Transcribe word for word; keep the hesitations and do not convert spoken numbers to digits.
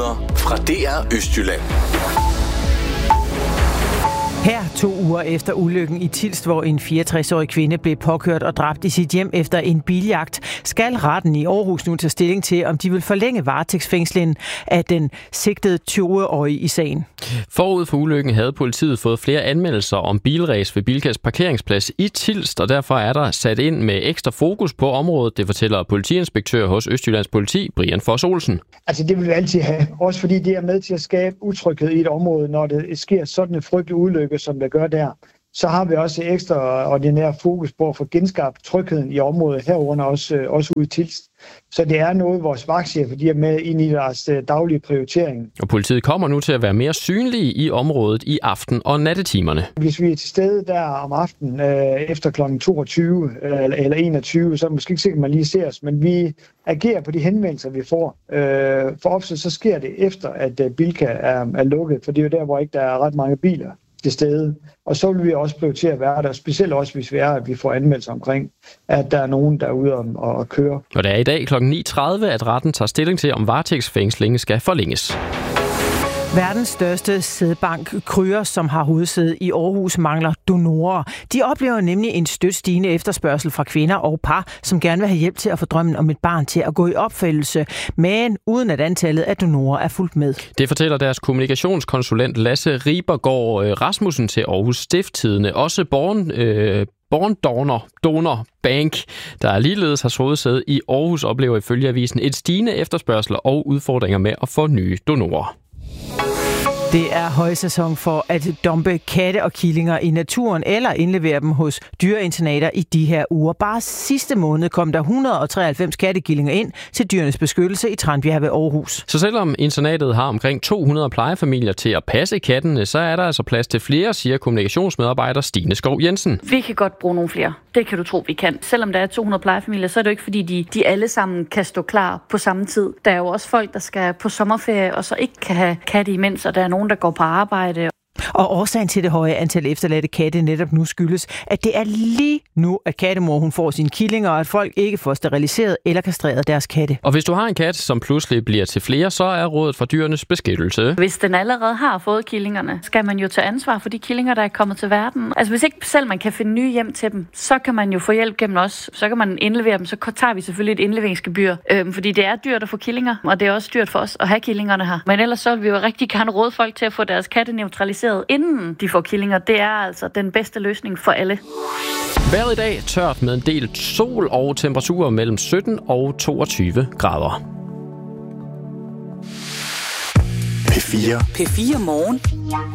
nyheder fra D R Østjylland. Her to uger efter ulykken i Tilst, hvor en fireogtres-årig kvinde blev påkørt og dræbt i sit hjem efter en biljagt, skal retten i Aarhus nu tage stilling til, om de vil forlænge varetægtsfængslingen af den sigtede tyve-årige i sagen. Forud for ulykken havde politiet fået flere anmeldelser om bilræs ved Bilkas parkeringsplads i Tilst, og derfor er der sat ind med ekstra fokus på området. Det fortæller politiinspektør hos Østjyllands Politi, Brian Foss Olsen. Altså det vil vi altid have, også fordi det er med til at skabe utryghed i et område, når det sker sådan en frygtelig ulykke, som der gør der. Så har vi også ekstraordinær fokus på at få genskabt trygheden i området, herunder også, også ude i Tilst. Så det er noget, vores vagtchefer de er med ind i deres daglige prioritering. Og politiet kommer nu til at være mere synlige i området i aften- og nattetimerne. Hvis vi er til stede der om aftenen øh, efter klokken toogtyve øh, eller enogtyve, så er det måske ikke sikkert, at man lige ser os, men vi agerer på de henvendelser, vi får. Øh, for ofte så sker det efter, at øh, Bilka er, er lukket, for det er jo der, hvor ikke der er ret mange biler til stede. Og så vil vi også prioritere at være der, specielt også hvis vi er, at vi får anmeldelser omkring, at der er nogen, der er ude og, og køre. Og det er i dag klokken ni tredive, at retten tager stilling til, om varetægtsfængslingen skal forlænges. Verdens største sædbank, Kryer, som har hovedsæde i Aarhus, mangler donorer. De oplever nemlig en støt stigende efterspørgsel fra kvinder og par, som gerne vil have hjælp til at få drømmen om et barn til at gå i opfældelse, men uden at antallet af donorer er fulgt med. Det fortæller deres kommunikationskonsulent Lasse Ribergaard Rasmussen til Aarhus Stiftstidende. Også Born, øh, Born Donor, Donor Bank, der ligeledes har hovedsæde i Aarhus, oplever ifølge avisen et stigende efterspørgsel og udfordringer med at få nye donorer. Det er højsæson for at dumpe katte og killinger i naturen eller indlevere dem hos dyreinternater i de her uger. Bare sidste måned kom der et hundrede og treoghalvfems kattekillinger ind til Dyrenes Beskyttelse i Tranbjerg ved Aarhus. Så selvom internatet har omkring to hundrede plejefamilier til at passe kattene, så er der altså plads til flere, siger kommunikationsmedarbejder Stine Skov Jensen. Vi kan godt bruge nogle flere. Det kan du tro, vi kan. Selvom der er to hundrede plejefamilier, så er det jo ikke, fordi de, de alle sammen kan stå klar på samme tid. Der er jo også folk, der skal på sommerferie og så ikke kan have katte imens, og der er nogen, der går på arbejde. Og årsagen til det høje antal efterladte katte netop nu skyldes, at det er lige nu, at kattemor hun får sine killinger, og at folk ikke får steriliseret eller kastreret deres katte. Og hvis du har en kat, som pludselig bliver til flere, så er rådet for Dyrenes Beskyttelse. Hvis den allerede har fået killingerne, skal man jo tage ansvar for de killinger, der er kommet til verden. Altså hvis ikke selv man kan finde nye hjem til dem, så kan man jo få hjælp gennem os. Så kan man indlevere dem, så tager vi selvfølgelig et indleveringsgebyr. Øhm, fordi det er dyrt at få killinger, og det er også dyrt for os at have killingerne her. Men ellers så vil vi jo rigtig gerne råde folk til at få deres katte neutraliseret, inden de får killinger. Det er altså den bedste løsning for alle. Vejret i dag tørt med en del sol og temperaturer mellem sytten og toogtyve grader. P fire. P fire Morgen.